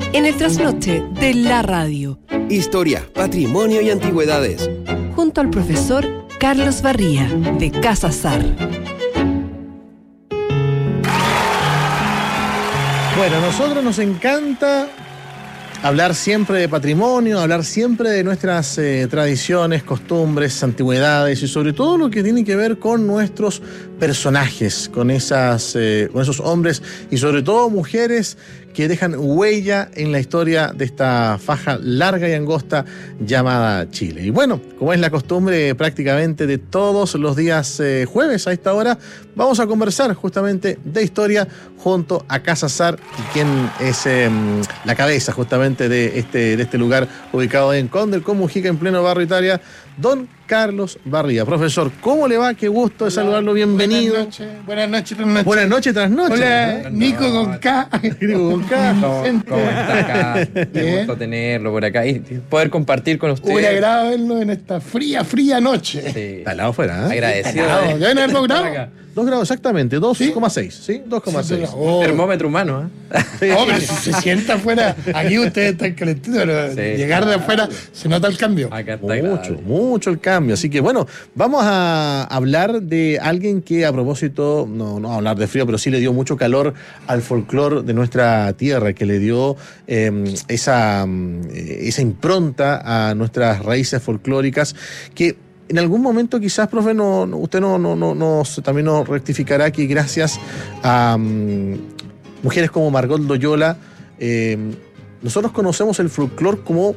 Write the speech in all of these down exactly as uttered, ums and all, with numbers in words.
en el trasnoche de la radio. Historia, patrimonio y antigüedades. Junto al profesor Carlos Barría, de Casa Sar. Bueno, a nosotros nos encanta hablar siempre de patrimonio, hablar siempre de nuestras eh, tradiciones, costumbres, antigüedades y sobre todo lo que tiene que ver con nuestros personajes, con, esas, eh, con esos hombres y sobre todo mujeres que dejan huella en la historia de esta faja larga y angosta llamada Chile. Y bueno, como es la costumbre prácticamente de todos los días eh, jueves a esta hora, vamos a conversar justamente de historia junto a Casa Sar, quien es eh, la cabeza justamente de este, de este lugar ubicado en Conde, con Mujica, en pleno barrio Italia, don Carlos Barría. Profesor, ¿cómo le va? Qué gusto de saludarlo, bienvenido. Buenas noches, buenas noches, tras noches. Buenas noches tras noches. Hola, ¿no? Nico con K. Nico con K. ¿Cómo, cómo está acá? Qué gusto tenerlo por acá y poder compartir con usted. Un agrado verlo en esta fría, fría noche. Sí. Está al lado afuera, ¿eh? Agradecido. Está al lado. de- ¿Deben haber logrado? estar acá. Dos grados exactamente, dos coma seis, ¿sí? dos coma seis. Oh, Termómetro humano, ¿eh? Sí. hombre, si se sienta afuera, aquí ustedes están calentitos, pero Sí. llegar de afuera se nota el cambio. Acá está Mucho, agradable. mucho el cambio. Así que bueno, vamos a hablar de alguien que a propósito, no, no a hablar de frío, pero sí le dio mucho calor al folclore de nuestra tierra, que le dio eh, esa, eh, esa impronta a nuestras raíces folclóricas, que en algún momento quizás, profe, no, no- usted no, no, no, nos, también nos rectificará que gracias a um, mujeres como Margot Loyola, eh, nosotros conocemos el folclore como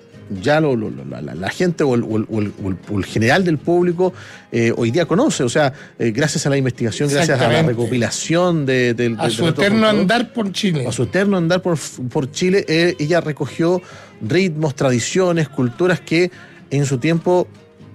ya lo, lo- lo- la, la- la gente o el, o el- o el- o el- o el general del público eh, hoy día conoce, o sea, eh, gracias a la investigación, gracias a la Exactamente. recopilación de, de- de- A de su nuestro eterno folclore, andar por Chile. a su eterno andar por, por Chile, eh, ella recogió ritmos, tradiciones, culturas que en su tiempo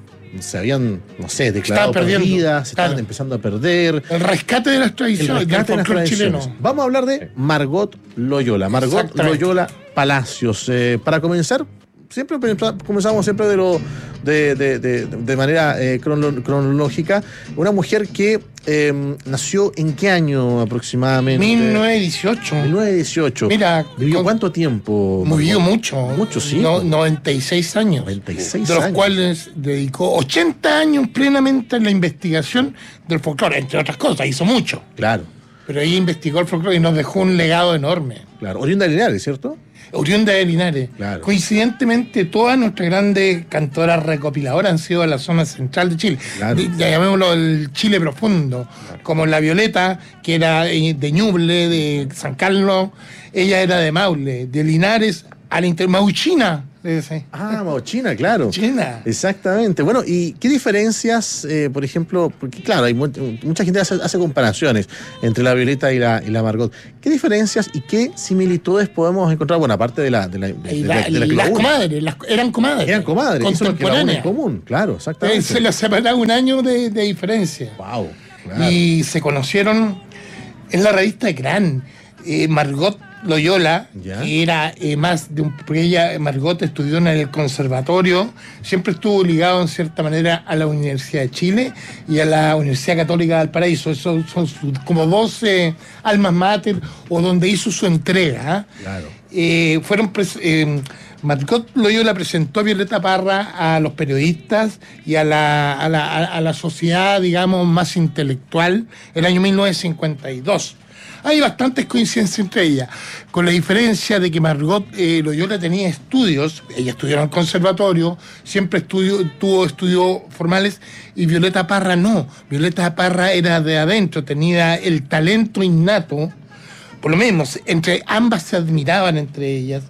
se habían, no sé, declarado Estaban perdiendo, perdidas, se estaban claro. empezando a perder. El rescate de las El tradiciones, del rescate de las folclore tradiciones. chileno. Vamos a hablar de Margot Loyola. Margot Exactamente. Loyola Palacios. Eh, para comenzar, siempre comenzamos siempre de lo de, de, de, de manera eh, crono- cronológica. Una mujer que eh, nació en qué año aproximadamente? mil novecientos dieciocho. mil novecientos dieciocho. Mira, ¿Vivió con- cuánto tiempo? Vivió Margot? mucho. Mucho, sí. No- noventa y seis años. noventa y seis de los años. cuales dedicó ochenta años plenamente en la investigación del folclore, entre otras cosas, hizo mucho. Claro, Pero ella investigó el folclore y nos dejó un legado enorme. claro. Oriunda de Linares, ¿cierto? Oriunda de Linares. Claro. Coincidentemente, todas nuestras grandes cantoras recopiladoras han sido de la zona central de Chile. Claro. De- ya llamémoslo el Chile profundo. Como la Violeta, que era eh, de Ñuble, de San Carlos. Ella era de Maule, de Linares a la inter... Mauchina. le decía. Ah, China, claro. China. Exactamente. Bueno, ¿y qué diferencias, eh, por ejemplo, porque claro, hay mu- mucha gente hace, hace comparaciones entre la Violeta y la, y la Margot. ¿Qué diferencias y qué similitudes podemos encontrar? Bueno, aparte de la, de la, de, Y de la- la- de la que las lo une. comadres, las- eran comadres. Eran comadres, eso es lo que la une en Contemporáneas. común, claro, Eh, exactamente. Se les separaba un año de, de diferencia. Wow, claro. Y se conocieron en la revista Gran. Eh, Margot Loyola, Ya. que era eh, más de un. Porque ella, Margot, estudió en el conservatorio, siempre estuvo ligado en cierta manera a la Universidad de Chile y a la Universidad Católica de Valparaíso. Esos son sus- como doce almas mater o donde hizo su entrega. ¿ah? Claro. Eh, fueron pres- eh, Margot Loyola presentó a Violeta Parra a los periodistas y a la, a la, a- a la sociedad, digamos, más intelectual el año mil novecientos cincuenta y dos. Hay bastantes coincidencias entre ellas, con la diferencia de que Margot eh, Loyola tenía estudios, ella estudió en el conservatorio, siempre estudió, tuvo estudios formales, y Violeta Parra no. Violeta Parra era de adentro, tenía el talento innato. Por lo mismo, entre ambas se admiraban entre ellas.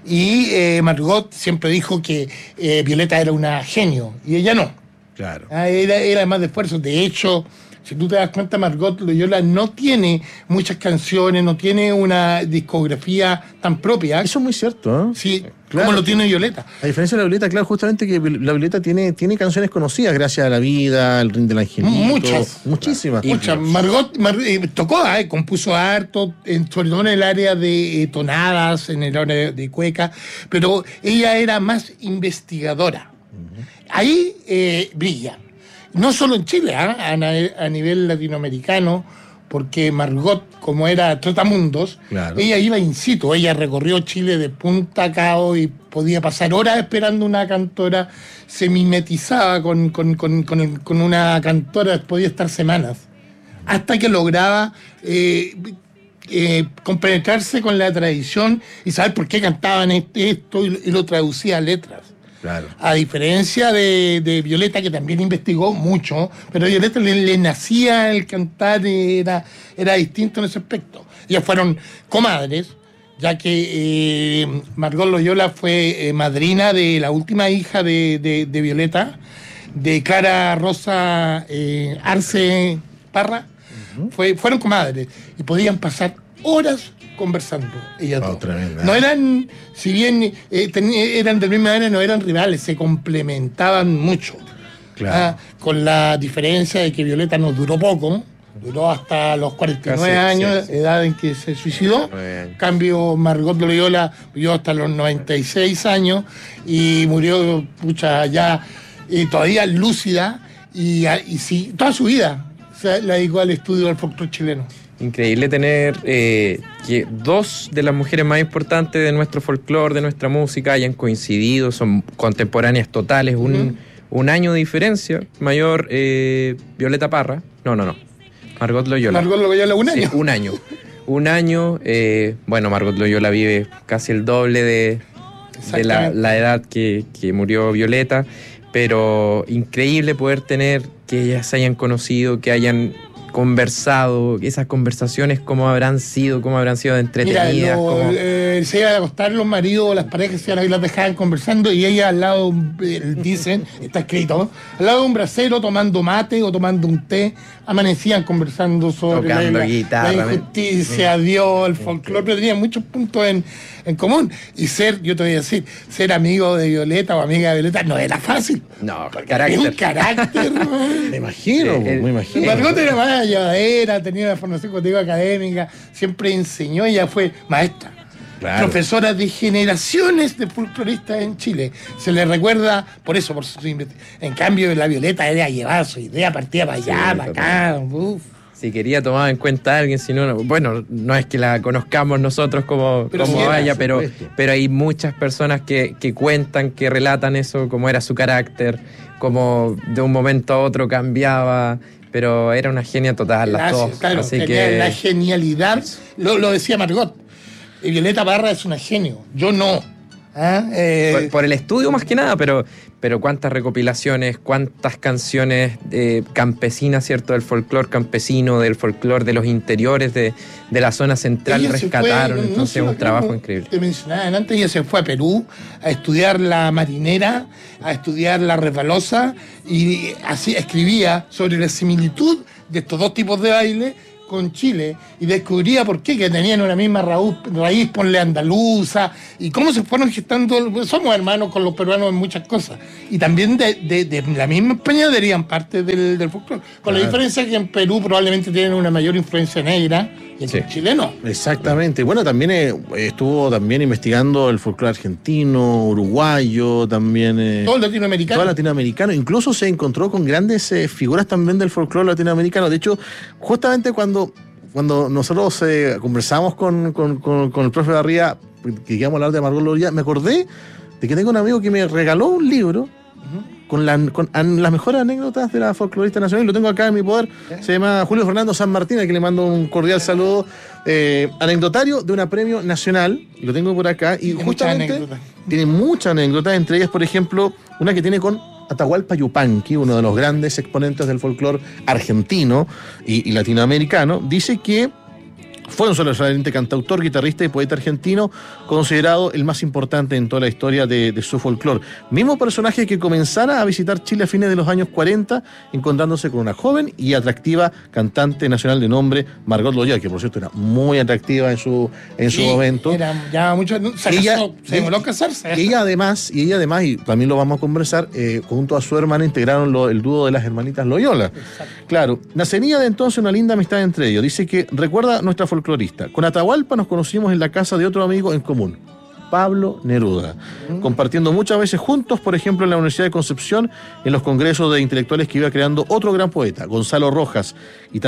Y eh, Margot siempre dijo que eh, Violeta era una genio, y ella no. Claro. Ah, Era, era más de esfuerzo. De hecho, si tú te das cuenta, Margot Loyola no tiene muchas canciones, no tiene una discografía tan propia. Eso es muy cierto, ¿eh? Sí, Claro. como lo tiene Violeta. A diferencia de la Violeta, claro, justamente que la Violeta tiene, tiene canciones conocidas gracias a la vida, el ring del angelito. Muchas. Muchísimas. Muchas. Margot Mar- eh, tocó, eh, compuso harto, en, sobre todo en el área de eh, tonadas, en el área de cueca, pero ella era más investigadora. Ahí eh, brilla. No solo en Chile, ¿ah? a, na- a nivel latinoamericano, porque Margot, como era trotamundos, Claro. ella iba in situ, ella recorrió Chile de punta a cabo y podía pasar horas esperando una cantora, se mimetizaba con, con, con, con, el- con una cantora, podía estar semanas, hasta que lograba eh, eh, compenetrarse con la tradición y saber por qué cantaban este- esto y, y lo traducía a letras. Claro. A diferencia de, de Violeta, que también investigó mucho, pero a Violeta le, le nacía el cantar, era, era distinto en ese aspecto. Ellas fueron comadres, ya que eh, Margot Loyola fue eh, madrina de la última hija de, de- de Violeta, de Clara Rosa eh, Arce Parra. Fue, fueron comadres y podían pasar horas conversando ellas Oh, dos. tremenda. No eran, si bien eh, ten- eran del misma manera, no eran rivales, se complementaban mucho. Claro. Ah, con la diferencia de que Violeta nos duró poco, duró hasta los cuarenta y nueve Casi, años, sí, sí. edad en que se suicidó. nueve años. Cambio, Margot Loyola vivió hasta los noventa y seis años y murió, pucha, ya eh, todavía lúcida y, y sí, toda su vida se la dedicó al estudio del folclore chileno. Increíble tener eh, que dos de las mujeres más importantes de nuestro folclore, de nuestra música, hayan coincidido, son contemporáneas totales, un, Ujú. un año de diferencia. Mayor eh, Violeta Parra, no, no, no, Margot Loyola. Margot Loyola, un Sí, año. un año. Un año, eh, bueno, Margot Loyola vive casi el doble de, de la, Exactamente. la edad que, que murió Violeta, pero increíble poder tener que ellas se hayan conocido, que hayan conversado, esas conversaciones cómo habrán sido, cómo habrán sido Mira, entretenidas. lo- cómo- eh, se iban a acostar los maridos o las parejas, se iban a- y las dejaban conversando y ella al lado, eh, dicen, está escrito, ¿no? Al lado de un brasero tomando mate o tomando un té, amanecían conversando sobre la, Tocando la- guitarra, la ¿me? injusticia, Dios, el folclore, pero tenían muchos puntos en, en común. Y ser, yo te voy a decir, ser amigo de Violeta o amiga de Violeta no era fácil. No, Es un carácter. carácter, ¿no? Me imagino, Sí, el- me imagino. Margot era más llevadera, tenía una formación contigo académica, siempre enseñó, ella fue maestra. Claro. Profesora de generaciones de folcloristas en Chile. Se le recuerda por eso, por su investi- En cambio, la Violeta era llevada su idea, partía para allá, Sí, para acá. Uf. Si quería tomar en cuenta a alguien, si no, no- bueno, no es que la conozcamos nosotros como, Pero como sí era, ella, por pero, supuesto. pero hay muchas personas que, que cuentan, que relatan eso, cómo era su carácter, cómo de un momento a otro cambiaba, pero era una genia total las Gracias, dos. claro, así tenía que la genialidad, lo, lo decía Margot. Y Violeta Parra es una genio, yo no. ¿Ah? Eh, por, por el estudio más que nada, pero, pero cuántas recopilaciones, cuántas canciones eh, campesinas, ¿cierto? Del folclore campesino, del folclore de los interiores de, de la zona central ella se rescataron, fue, no entonces solo un trabajo como increíble. Te mencionaba antes, ella se fue a Perú a estudiar la marinera, a estudiar la resbalosa y así escribía sobre la similitud de estos dos tipos de baile con Chile y descubría por qué, que tenían una misma raíz, raíz ponle andaluza, y cómo se fueron gestando, somos hermanos con los peruanos en muchas cosas, y también de, de, de la misma España darían parte del, del folclore, con la Claro. diferencia que en Perú probablemente tienen una mayor influencia negra y en Sí. Chile no. Exactamente. Bueno, también eh, estuvo también investigando el folclore argentino, uruguayo, también eh, Todo latinoamericano. todo latinoamericano. Incluso se encontró con grandes eh, figuras también del folclore latinoamericano. De hecho, justamente cuando, cuando nosotros eh, conversamos con, con, con- con el profe Barría, que íbamos a hablar de Margot Loyola, me acordé de que tengo un amigo que me regaló un libro con, la- con an- las mejores anécdotas de la folclorista nacional. Lo tengo acá en mi poder. Se llama Julio Fernando San Martín, a quien le mando un cordial saludo. Eh, anecdotario de una premio nacional. Lo tengo por acá. Y Tiene muchas justamente anécdotas. tiene muchas anécdotas, entre ellas, por ejemplo, una que tiene con Atahualpa Yupanqui, uno de los grandes exponentes del folclore argentino y, y latinoamericano. Dice que fue un sobresaliente cantautor, guitarrista y poeta argentino, considerado el más importante en toda la historia de, de su folclore. Mismo personaje que comenzara a visitar Chile a fines de los años cuarenta, encontrándose con una joven y atractiva cantante nacional de nombre Margot Loyola, que por cierto era muy atractiva en su, en su Sí, momento. Era ya mucho, se Ella- casó, se demoró a casarse. Y ella además, y ella además, y también lo vamos a conversar, eh, junto a su hermana integraron lo- el dúo de las hermanitas Loyola. Claro, nacería de entonces una linda amistad entre ellos. Dice que recuerda nuestra folclorista. Con Atahualpa nos conocimos en la casa de otro amigo en común, Pablo Neruda, compartiendo muchas veces juntos, por ejemplo, en la Universidad de Concepción, en los congresos de intelectuales que iba creando otro gran poeta, Gonzalo Rojas, y también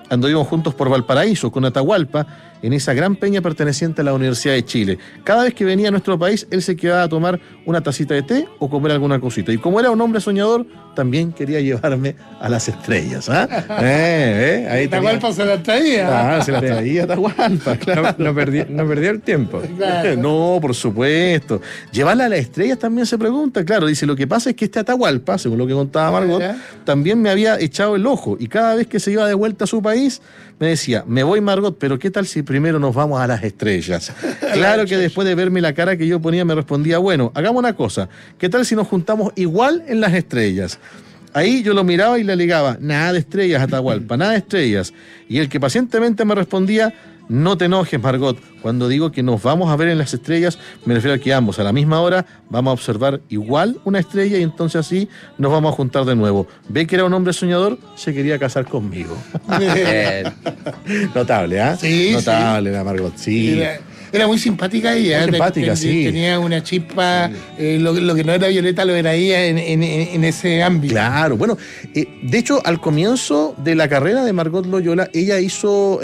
anduvimos juntos por Valparaíso, con Atahualpa, en esa gran peña perteneciente a la Universidad de Chile. Cada vez que venía a nuestro país, él se quedaba a tomar una tacita de té o comer alguna cosita. Y como era un hombre soñador, también quería llevarme a las estrellas. ¿Ah? eh, eh, ahí Atahualpa se las traía. Ah, se las traía Atahualpa, claro. No, no, perdió, no perdió el tiempo. Claro. No, por supuesto. Llevarla a las estrellas también se pregunta. Claro, dice, lo que pasa es que este Atahualpa, según lo que contaba Margot, ¿Ya? también me había echado el ojo. Y cada vez que se iba de vuelta a su país, me decía, me voy, Margot, pero ¿qué tal si primero nos vamos a las estrellas? Claro que después de verme la cara que yo ponía, me respondía, bueno, hagamos una cosa, ¿qué tal si nos juntamos igual en las estrellas? Ahí yo lo miraba y le alegaba, nada de estrellas, Atahualpa, nada de estrellas. Y el que pacientemente me respondía, no te enojes, Margot, cuando digo que nos vamos a ver en las estrellas, me refiero a que ambos a la misma hora vamos a observar igual una estrella y entonces así nos vamos a juntar de nuevo. Ve que era un hombre soñador, se quería casar conmigo. Eh, Notable, ¿ah? Sí, Notable la Margot, sí. Era, era muy simpática ella. Muy ¿eh? simpática, Ten- sí. Tenía una chispa, eh, lo, lo que no era Violeta lo era ella en, en- en ese ámbito. Claro, bueno, eh, de hecho, al comienzo de la carrera de Margot Loyola, ella hizo,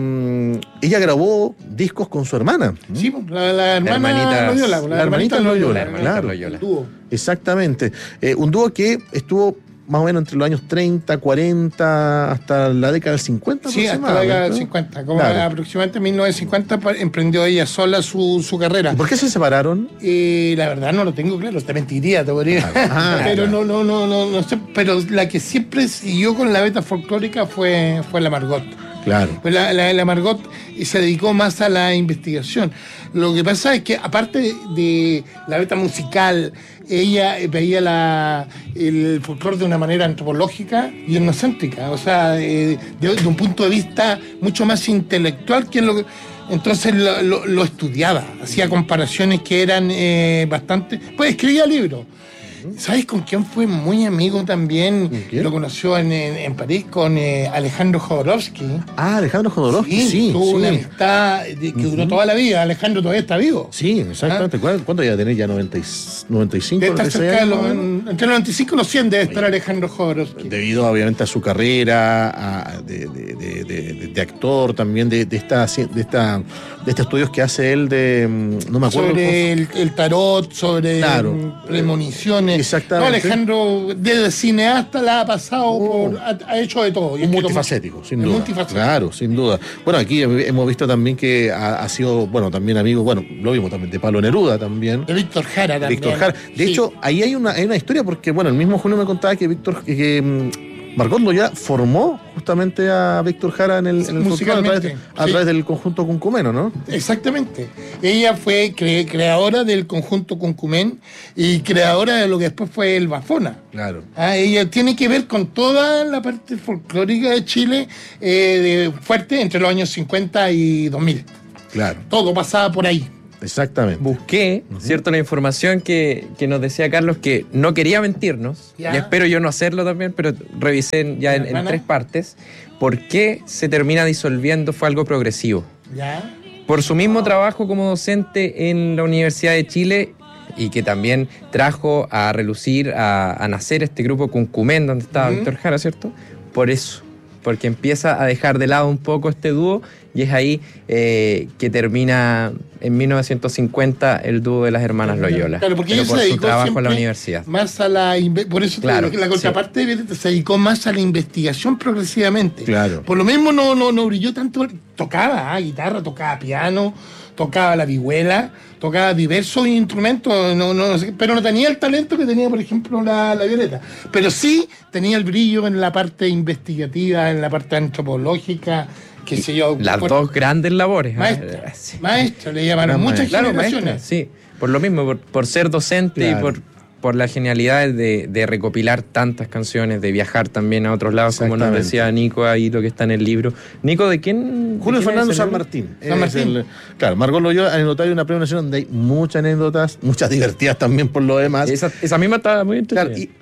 eh, ella grabó discos con su hermana. Sí, la, la hermana hermanita- Loyola, la, la hermanita Loyola, la hermanita claro. Loyola. El dúo. Exactamente. Eh, un dúo que estuvo más o menos entre los años treinta, cuarenta, hasta la década del cincuenta. Sí, hasta la década del ¿no? cincuenta. Como Claro. aproximadamente en mil novecientos cincuenta pa- emprendió ella sola su, su carrera. ¿Y por qué se separaron? Eh, la verdad no lo tengo claro, te mentiría, te podría. Ah, pero claro. no, no, no, no, no sé. Pero la que siempre siguió con la beta folclórica fue, fue la Margot. Claro. Pues la, la, la Margot se dedicó más a la investigación. Lo que pasa es que, aparte de, de la beta musical, ella veía la, el folclore de una manera antropológica y etnocéntrica, o sea, eh, de, de un punto de vista mucho más intelectual que lo que. Entonces lo, lo- lo estudiaba, hacía comparaciones que eran eh, bastante. Pues escribía libros. ¿Sabes con quién fue muy amigo también? ¿Con quién? Lo conoció en, en, en París con eh, Alejandro Jodorowsky. Ah, Alejandro Jodorowsky, Sí, sí. tuvo sí. una amistad de- que duró toda la vida. Alejandro todavía está vivo. Sí, exactamente. ¿Cuánto, cuánto ya tener? ¿Ya noventa y, noventa y cinco? Debe estar noventa y seis cerca de años, los, más o menos? entre los noventa y cinco y los cien debe estar Alejandro Jodorowsky. Debido obviamente a su carrera a- de, de- de- de- de- de actor, también de, de, esta, de, esta, de estos estudios que hace él de, mm, no me acuerdo. Sobre el, el tarot, sobre Claro. mm, premoniciones. Exactamente. No, Alejandro, desde cineasta la ha pasado Oh. por. Ha, ha hecho de todo. Y Un escrito multifacético, mucho. sin Es duda. multifacético. Claro, sin duda. Bueno, aquí hemos visto también que ha, ha sido, bueno, también amigo, bueno, lo vimos también de Pablo Neruda también. De Víctor Jara también. Víctor Jara. De Sí. hecho, ahí hay una, hay una historia porque, bueno, el mismo Julio me contaba que Víctor, que, que, mm, Margot Loyola formó justamente a Víctor Jara en el, en el folclore a través, de- Musicalmente, a sí. través del conjunto Cuncumeno, ¿no? Exactamente. Ella fue cre- creadora del conjunto Cuncumén y creadora de lo que después fue el Bafona. Claro. Ah, ella tiene que ver con toda la parte folclórica de Chile eh, de, fuerte entre los años cincuenta y dos mil. Claro, Todo pasaba por ahí. exactamente. Busqué, ¿cierto? La información que, que nos decía Carlos, que no quería mentirnos, Ya. y espero yo no hacerlo también, pero revisé en- ya en, en Hermana. tres partes, por qué se termina disolviendo fue algo progresivo. ¿Ya? Por su mismo trabajo como docente en la Universidad de Chile y que también trajo a relucir, a, a nacer este grupo Cuncumén, donde estaba Ujú. Víctor Jara, ¿cierto? Por eso, porque empieza a dejar de lado un poco este dúo y es ahí eh, que termina en mil novecientos cincuenta el dúo de las hermanas Loyola. Claro, porque pero ella por se su dedicó trabajo en la siempre universidad. más a la inve- por eso te Claro, digo que la contraparte de Violeta se dedicó más a la investigación progresivamente. Claro. Por lo mismo no, no, no brilló tanto. Tocaba ah, guitarra, tocaba piano, tocaba la vihuela, tocaba diversos instrumentos, no, no, no sé, pero no tenía el talento que tenía, por ejemplo, la, la Violeta. Pero sí tenía el brillo en la parte investigativa, en la parte antropológica, qué sé yo. Las por- dos grandes labores. ¿eh? Maestra, Sí. maestra, le llamaron Gran muchas maestra. Claro, generaciones. maestra, sí. Por lo mismo, por, por ser docente Claro. y por, por la genialidad de, de recopilar tantas canciones, de viajar también a otros lados, como nos Exactamente. decía Nico ahí, lo que está en el libro. Nico, ¿de quién? Julio de quién Fernando es el San libro? Martín. San Es Martín. el- claro, Margot Loyola, anecdotario de una Premio Nacional donde hay muchas anécdotas, muchas divertidas también por lo demás. Esa, esa misma está muy Claro, entretenida. y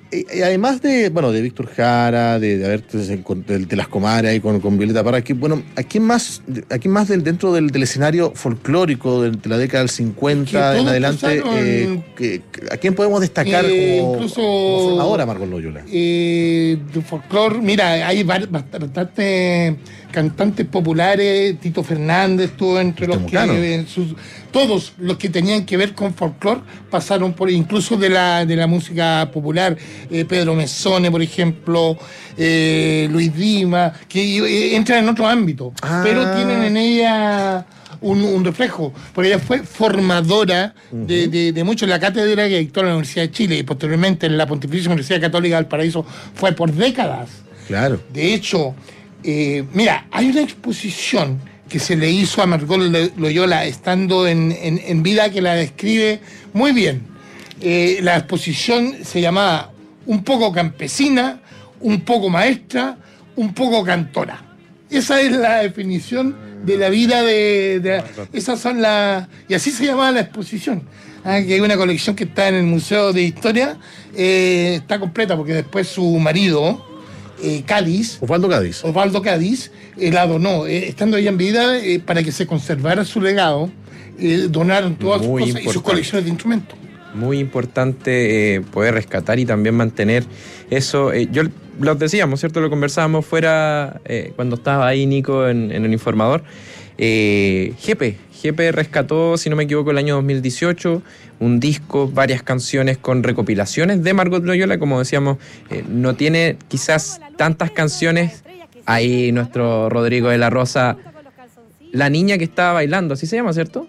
y además de, bueno, de Víctor Jara, de, de haber de, de las comadres ahí con, con Violeta Parra, aquí, bueno, ¿a quién más, a quién más del, dentro del, del escenario folclórico de, de la década del cincuenta en adelante, eh, que, a quién podemos destacar eh, como, incluso, como ahora Margot Loyola? Eh, de folclore, mira, hay bastantes cantantes populares. Tito Fernández estuvo entre los Temucano. que en sus, todos los que tenían que ver con folclore pasaron por, incluso de la de la música popular, eh, Pedro Mezzone, por ejemplo, eh, Luis Dima, que eh, entran en otro ámbito, ah. pero tienen en ella un, un reflejo, porque ella fue formadora uh-huh. de, de, de mucho. La cátedra que dictó en la Universidad de Chile y posteriormente en la Pontificia Universidad Católica del Paraíso fue por décadas. Claro. De hecho, eh, mira, hay una exposición que se le hizo a Margot Loyola estando en, en, en vida, que la describe muy bien. Eh, la exposición se llamaba Un poco campesina, un poco maestra, un poco cantora. Esa es la definición de la vida de... de esas son las... Y así se llamaba la exposición. Ah, que hay una colección que está en el Museo de Historia, eh, está completa porque después su marido, eh, Cádiz... Osvaldo Cádiz. Osvaldo Cádiz, eh, la donó. Eh, estando ella en vida, eh, para que se conservara su legado, eh, donaron todas sus cosas y sus colecciones de instrumentos. Muy importante eh, poder rescatar y también mantener eso. Eh, yo lo decíamos, ¿cierto? Lo conversábamos fuera eh, cuando estaba ahí Nico en, en el Informador. Eh, G P. G P rescató, si no me equivoco, el año dos mil dieciocho, un disco, varias canciones con recopilaciones de Margot Loyola. Como decíamos, eh, no tiene quizás tantas canciones. Ahí nuestro Rodrigo de la Rosa, La niña que estaba bailando, así se llama, ¿cierto?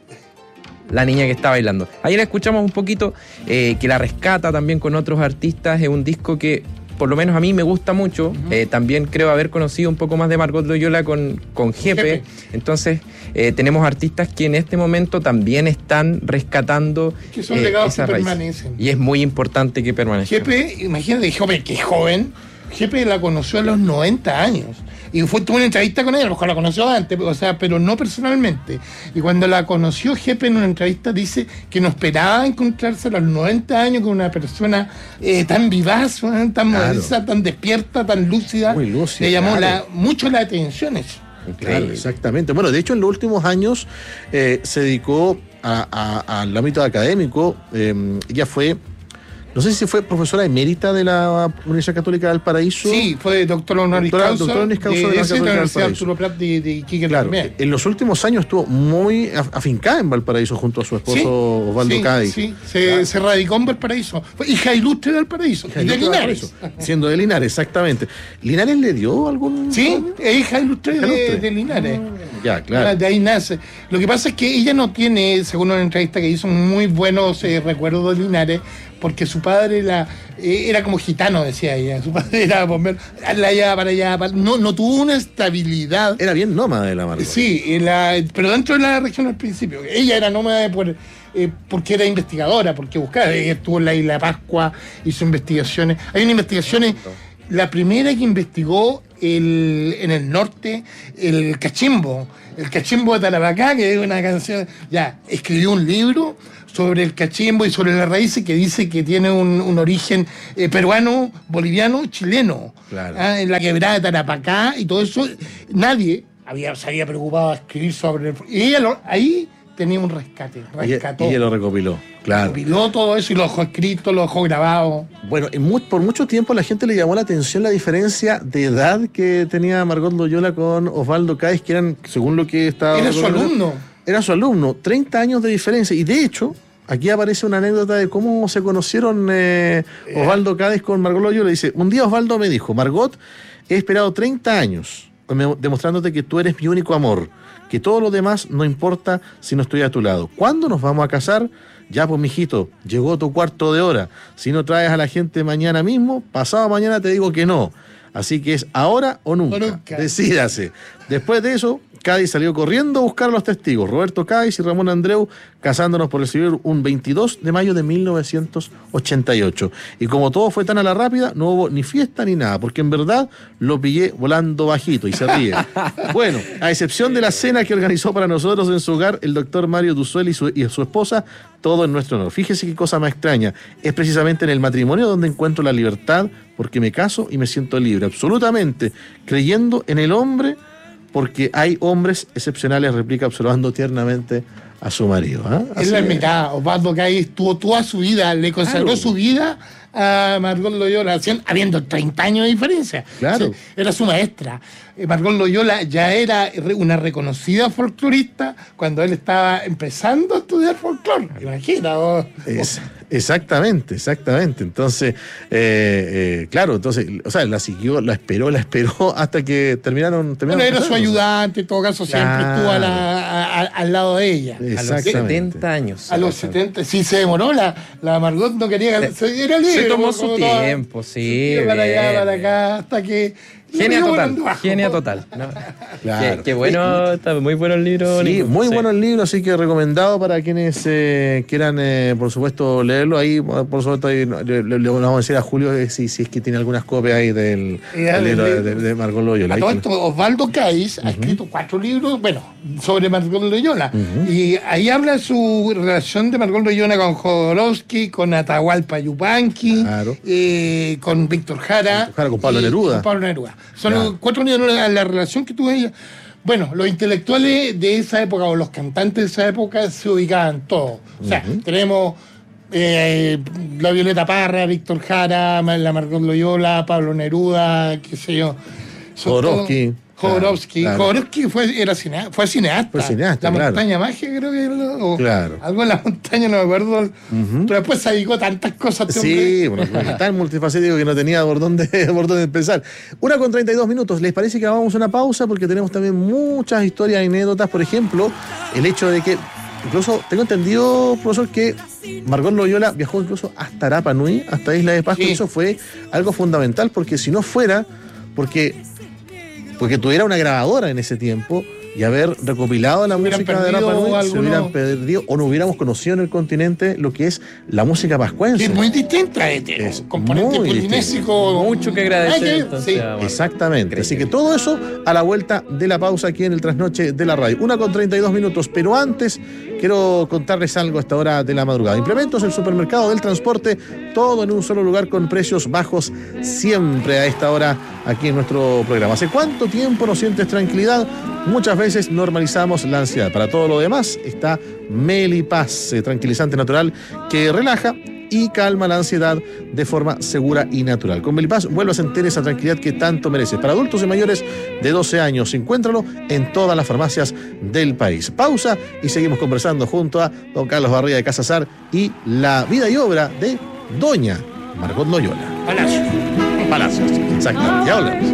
La niña que está bailando. Ahí la escuchamos un poquito, eh, que la rescata también con otros artistas. Es un disco que, por lo menos a mí, me gusta mucho. Uh-huh. Eh, también creo haber conocido un poco más de Margot Loyola con, con G P. G P. Entonces, eh, tenemos artistas que en este momento también están rescatando. Que son eh, legados que raíz. permanecen. Y es muy importante que permanezcan. G P, imagínate, joven, que es joven. G P la conoció a los noventa años. Y fue, tuvo una entrevista con ella, a lo mejor la conoció antes, o sea, pero no personalmente. Y cuando la conoció, G P en una entrevista dice que no esperaba encontrarse a los noventa años con una persona eh, tan vivaz, tan claro. moderna, tan despierta, tan lúcida. Muy lúcida. Le llamó claro. la, mucho la atención eso. Claro, exactamente. Bueno, de hecho, en los últimos años eh, se dedicó a, a, al ámbito académico. Eh, ella fue... No sé si fue profesora emérita de la Universidad Católica del Paraíso. Sí, fue doctor honoris causa, doctor honoris causa de, de, de la Universidad Arturo Prat de, de Iquique. Claro, también. En los últimos años estuvo muy afincada en Valparaíso junto a su esposo, sí, Osvaldo sí, Cádiz. Sí, se, claro. se radicó en Valparaíso. Fue hija ilustre de Valparaíso, hija y de Linares. Siendo de Linares, exactamente. ¿Linares le dio algún...? Sí, es hija ilustre, hija ilustre. De, de Linares. Mm, ya, claro. De ahí nace. Lo que pasa es que ella no tiene, según una entrevista que hizo, muy buenos eh, recuerdos de Linares, porque su padre la, eh, era como gitano, decía ella. Su padre era bombero, la allá para allá, para, no, no tuvo una estabilidad. Era bien nómada de la Margot. Sí, la, pero dentro de la región al principio. Ella era nómada por, eh, porque era investigadora, porque buscaba. Ella estuvo en la Isla de Pascua, hizo investigaciones. Hay una investigación, la primera que investigó el, en el norte, el cachimbo. El cachimbo de Tarapacá, que es una canción. Ya, escribió un libro sobre el cachimbo y sobre las raíces, que dice que tiene un, un origen eh, peruano, boliviano, chileno. Claro. ¿Ah? En la quebrada de Tarapacá y todo eso, nadie había, se había preocupado de escribir sobre el... Y ella lo, ahí tenía un rescate, rescató. Y ella lo recopiló, claro. Recopiló todo eso y lo dejó escrito, lo dejó grabado. Bueno, y muy, por mucho tiempo la gente le llamó la atención la diferencia de edad que tenía Margot Loyola con Osvaldo Cádiz, que eran, según lo que estaba... Era su alumno. Era su alumno, treinta años de diferencia. Y de hecho, aquí aparece una anécdota de cómo se conocieron eh, Osvaldo Cádiz con Margot Loyola. Dice, un día Osvaldo me dijo, Margot, he esperado treinta años demostrándote que tú eres mi único amor, que todo lo demás no importa si no estoy a tu lado. ¿Cuándo nos vamos a casar? Ya, pues, mijito, llegó tu cuarto de hora. Si no traes a la gente mañana mismo, pasado mañana te digo que no. Así que es ahora o nunca. O nunca. Decídase. Después de eso, Cádiz salió corriendo a buscar a los testigos, Roberto Cádiz y Ramón Andreu, casándonos por el civil un veintidós de mayo de mil novecientos ochenta y ocho. Y como todo fue tan a la rápida, no hubo ni fiesta ni nada, porque en verdad lo pillé volando bajito y se ríe. Bueno, a excepción de la cena que organizó para nosotros en su hogar el doctor Mario Duzuel y su, y su esposa, todo en nuestro honor. Fíjese qué cosa más extraña, es precisamente en el matrimonio donde encuentro la libertad, porque me caso y me siento libre, absolutamente, creyendo en el hombre, porque hay hombres excepcionales, replica observando tiernamente a su marido. ¿eh? Es la mitad. Osvaldo Cádiz tuvo toda su vida, le consagró Claro. su vida a Margot Loyola, habiendo treinta años de diferencia. Claro. O sea, era su maestra. Eh, Margot Loyola ya era re- una reconocida folclorista cuando él estaba empezando a estudiar folclore. Imagina. vos. Es- exactamente, exactamente. Entonces, eh, eh, claro, entonces, o sea, la siguió, la esperó, la esperó hasta que terminaron. Bueno, terminaron era su casándose. ayudante, en todo caso, siempre Claro. estuvo a la- a- a- al lado de ella. A los Exactamente. setenta años. A los setenta, sí se demoró, la, la Margot no quería que se diera libre. Se tomó como su toda- tiempo, sí, se fue para allá, bien. para acá, hasta que... Genia le dio total, volando bajo. genia total. ¿no? Claro. Qué, qué bueno, está muy bueno el libro. Sí, Nico. muy Sí. bueno el libro, así que recomendado para quienes eh, quieran, eh, por supuesto, leerlo. Ahí, por supuesto, ahí, le, le- le vamos a decir a Julio eh, si, si es que tiene algunas copias ahí del, Y dale, del libro de, dale. de, de Margot Loyola. A Ahí todo que- esto, Osvaldo Cádiz ha escrito cuatro libros, bueno, sobre Margot Loyola. Y ahí habla su relación de Margot Loyola con Jodorowsky, con Atahualpa Yupanqui, Claro. eh, con Víctor Jara. Víctor Jara, con Pablo y- Neruda. Con Pablo Neruda. Son Claro. los cuatro libros, la, la relación que tuvo ella. Bueno, los intelectuales de esa época o los cantantes de esa época se ubicaban todos. O sea, tenemos eh, la Violeta Parra, Víctor Jara, la Margot Loyola, Pablo Neruda, qué sé yo. Son Jodorowsky. todos- Jodorowsky. Claro. Jodorowsky fue, era cineasta, fue cineasta. Fue cineasta, La claro. montaña mágica, creo que era. O Claro. Algo en la montaña, no me acuerdo. Pero después se dedicó a tantas cosas. este Sí, hombre. bueno, es tan multifacético que no tenía por dónde, por dónde empezar. Una con treinta y dos minutos. ¿Les parece que hagamos una pausa? Porque tenemos también muchas historias y anécdotas. Por ejemplo, el hecho de que, incluso tengo entendido, profesor, que Margot Loyola viajó incluso hasta Rapa Nui, hasta Isla de Pascua. Sí. Y eso fue algo fundamental, porque si no fuera, porque, porque tuviera una grabadora en ese tiempo y haber recopilado la Hubieran música de perdido Rapa Nui, se algunos- hubieran perdido o no hubiéramos conocido en el continente lo que es la música pascuense. Que es muy distinta, este, Es componente muy polinésico. Mucho que agradecer, Hay que- entonces, sí. a- bueno, Exactamente. Así que increíble. todo eso a la vuelta de la pausa aquí en el Trasnoche de la Radio. Una con treinta y dos minutos, pero antes quiero contarles algo a esta hora de la madrugada. Implementos, el supermercado del transporte, todo en un solo lugar con precios bajos siempre a esta hora aquí en nuestro programa. ¿Hace cuánto tiempo no sientes tranquilidad? Muchas veces normalizamos la ansiedad. Para todo lo demás está Melipaz, eh, tranquilizante natural que relaja y calma la ansiedad de forma segura y natural. Con Melipaz vuelve a sentir esa tranquilidad que tanto mereces. Para adultos y mayores de doce años, encuéntralo en todas las farmacias del país. Pausa y seguimos conversando junto a don Carlos Barría de Casasar y la vida y obra de doña Margot Loyola. Palacio. Palacios, exactamente. Ya volvemos.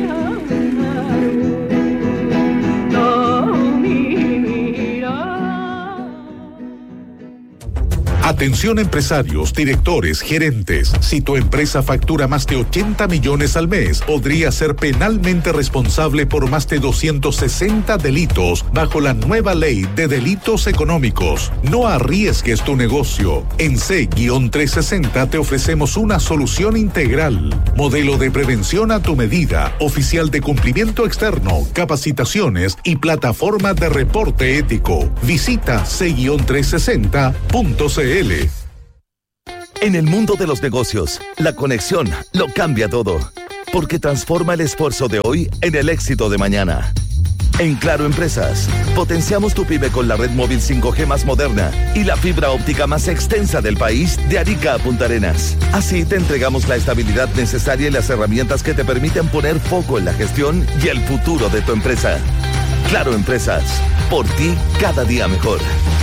Atención empresarios, directores, gerentes. Si tu empresa factura más de ochenta millones al mes, podría ser penalmente responsable por más de doscientos sesenta delitos bajo la nueva ley de delitos económicos. No arriesgues tu negocio. En C trescientos sesenta te ofrecemos una solución integral. Modelo de prevención a tu medida, oficial de cumplimiento externo, capacitaciones y plataforma de reporte ético. Visita C trescientos sesenta punto c l. En el mundo de los negocios, la conexión lo cambia todo, porque transforma el esfuerzo de hoy en el éxito de mañana. En Claro Empresas, potenciamos tu pyme con la red móvil cinco G más moderna y la fibra óptica más extensa del país de Arica a Punta Arenas. Así te entregamos la estabilidad necesaria y las herramientas que te permiten poner foco en la gestión y el futuro de tu empresa. Claro Empresas, por ti cada día mejor.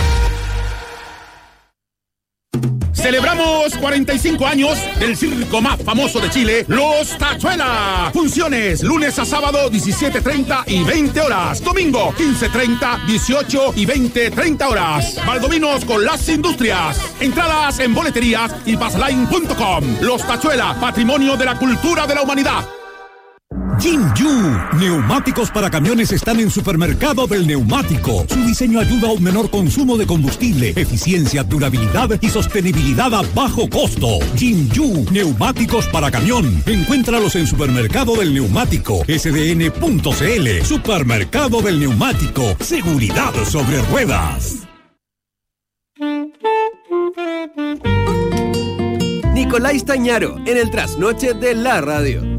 Celebramos cuarenta y cinco años del circo más famoso de Chile, Los Tachuela. Funciones lunes a sábado diecisiete treinta y veinte horas. Domingo quince treinta, dieciocho y veinte treinta horas. Valdominos con las industrias. Entradas en boleterías y passline punto com. Los Tachuela, patrimonio de la cultura de la humanidad. Jinju, neumáticos para camiones están en Supermercado del Neumático. Su diseño ayuda a un menor consumo de combustible, eficiencia, durabilidad y sostenibilidad a bajo costo. Jinju, neumáticos para camión. Encuéntralos en Supermercado del Neumático, S D N punto C L. Supermercado del Neumático, seguridad sobre ruedas. Nicolás Tañaro, en el trasnoche de la radio.